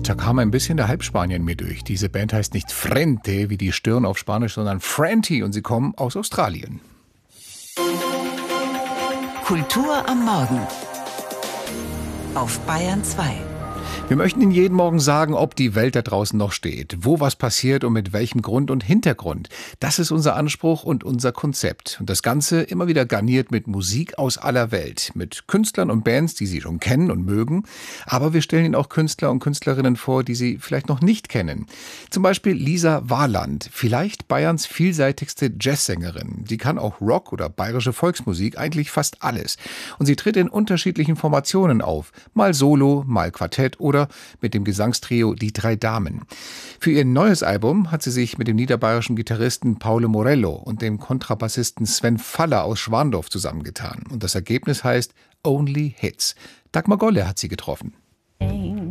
Da kam ein bisschen der Halbspanier in mir durch. Diese Band heißt nicht Frente wie die Stirn auf Spanisch, sondern Franti und sie kommen aus Australien. Kultur am Morgen auf Bayern 2. Wir möchten Ihnen jeden Morgen sagen, ob die Welt da draußen noch steht, wo was passiert und mit welchem Grund und Hintergrund. Das ist unser Anspruch und unser Konzept. Und das Ganze immer wieder garniert mit Musik aus aller Welt, mit Künstlern und Bands, die Sie schon kennen und mögen. Aber wir stellen Ihnen auch Künstler und Künstlerinnen vor, die Sie vielleicht noch nicht kennen. Zum Beispiel Lisa Warland, vielleicht Bayerns vielseitigste Jazzsängerin. Sie kann auch Rock oder bayerische Volksmusik, eigentlich fast alles. Und sie tritt in unterschiedlichen Formationen auf. Mal Solo, mal Quartett oder mit dem Gesangstrio Die drei Damen. Für ihr neues Album hat sie sich mit dem niederbayerischen Gitarristen Paulo Morello und dem Kontrabassisten Sven Faller aus Schwandorf zusammengetan. Und das Ergebnis heißt Only Hits. Dagmar Golle hat sie getroffen.